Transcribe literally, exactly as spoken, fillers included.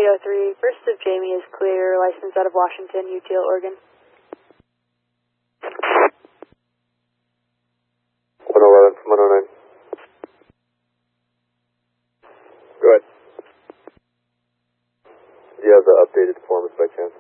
oh three, first of Jamie is clear, license out of Washington, U T L, Oregon. one eleven from one oh nine. Go ahead. Do you have the updated forms by chance?